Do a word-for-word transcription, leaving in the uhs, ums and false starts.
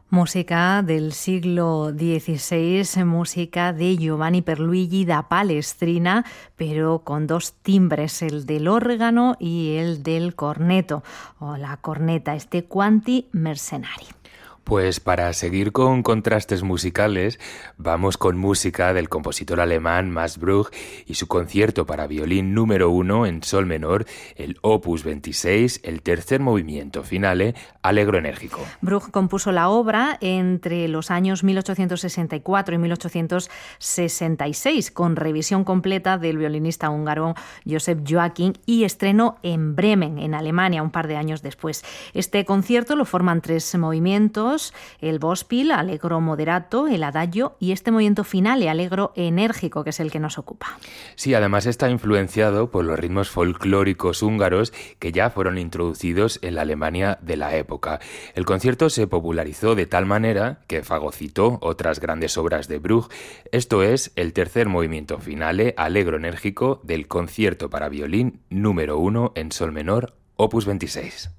Música del siglo dieciséis, música de Giovanni Pierluigi da Palestrina, pero con dos timbres, el del órgano y el del corneto, o la corneta, este Quanti Mercenari. Pues para seguir con contrastes musicales, vamos con música del compositor alemán Max Bruch y su concierto para violín número uno en sol menor, el opus veintiséis, el tercer movimiento finale, Allegro enérgico. Bruch compuso la obra entre los años mil ochocientos sesenta y cuatro y mil ochocientos sesenta y seis, con revisión completa del violinista húngaro Joseph Joachim y estreno en Bremen, en Alemania, un par de años después. Este concierto lo forman tres movimientos: el Vöspil, Allegro moderato, el Adagio y este movimiento final, el Allegro enérgico, que es el que nos ocupa. Sí, además está influenciado por los ritmos folclóricos húngaros que ya fueron introducidos en la Alemania de la época. El concierto se popularizó de tal manera que fagocitó otras grandes obras de Bruch. Esto es el tercer movimiento finale, Allegro enérgico, del concierto para violín número uno en sol menor, opus veintiséis.